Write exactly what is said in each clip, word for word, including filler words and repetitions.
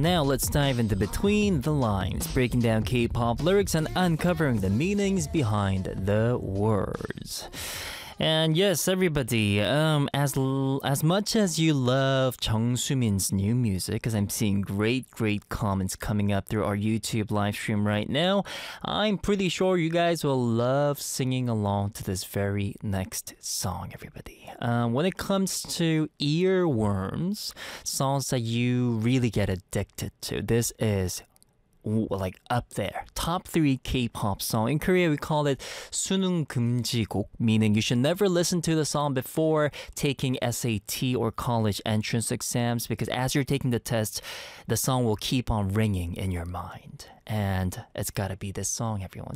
Now let's dive into Between the Lines, breaking down K-pop lyrics and uncovering the meanings behind the words. And yes, everybody, um, as l- as much as you love Jung Soo-min's new music, because I'm seeing great, great comments coming up through our YouTube live stream right now, I'm pretty sure you guys will love singing along to this very next song, everybody. Um, when it comes to earworms, songs that you really get addicted to, this is like up there. Top three K-pop song. In Korea, we call it 수능 금지곡, meaning you should never listen to the song before taking S A T or college entrance exams, because as you're taking the test, the song will keep on ringing in your mind. And it's gotta be this song, everyone.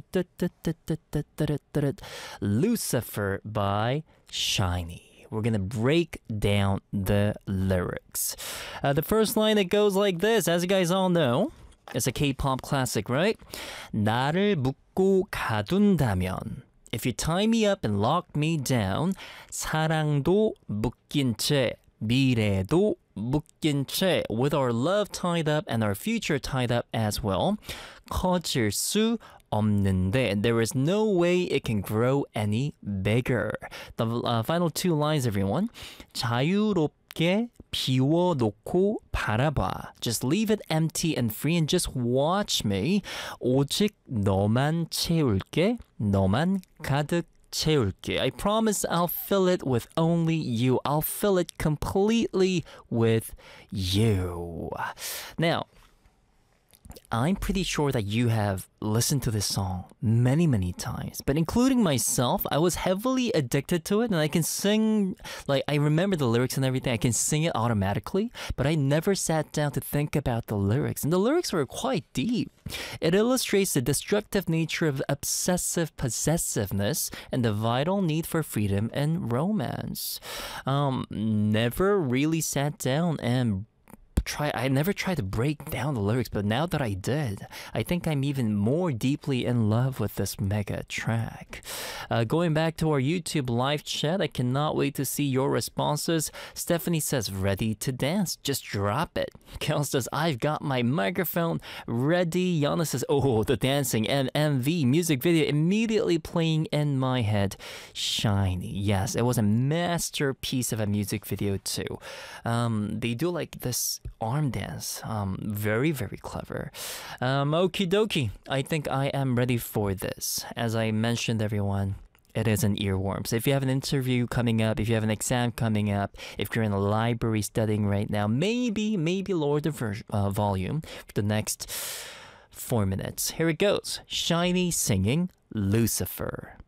Lucifer by SHINee. We're gonna break down the lyrics. Uh, the first line, it goes like this, as you guys all know. It's a K-pop classic, right? 나를 묶고 가둔다면, if you tie me up and lock me down, 사랑도 묶인 채, 미래도 묶인 채, with our love tied up and our future tied up as well, 커질 수 없는데, there is no way it can grow any bigger. The uh, final two lines, everyone. 자유롭게 비워놓고 바라봐. Just leave it empty and free and just watch me. 오직 너만 채울게. 너만 가득 채울게. I promise I'll fill it with only you. I'll fill it completely with you. Now, I'm pretty sure that you have listened to this song many, many times, but including myself, I was heavily addicted to it, and I can sing, like, I remember the lyrics and everything. I can sing it automatically, but I never sat down to think about the lyrics, and the lyrics were quite deep. It illustrates the destructive nature of obsessive possessiveness and the vital need for freedom and romance. Um, never really sat down and Try, I never tried to break down the lyrics, but now that I did, I think I'm even more deeply in love with this mega track. Uh, going back to our YouTube live chat, I cannot wait to see your responses. Stephanie says, ready to dance. Just drop it. Kel says, I've got my microphone ready. Yana says, oh, the dancing and M V music video immediately playing in my head. SHINee. Yes, it was a masterpiece of a music video too. Um, they do like this arm dance. Um, very, very clever. Um, okie dokie. I think I am ready for this. As I mentioned, everyone, it is an earworm. So if you have an interview coming up, if you have an exam coming up, if you're in a library studying right now, maybe, maybe lower the ver- uh, volume for the next four minutes. Here it goes. SHINee singing Lucifer.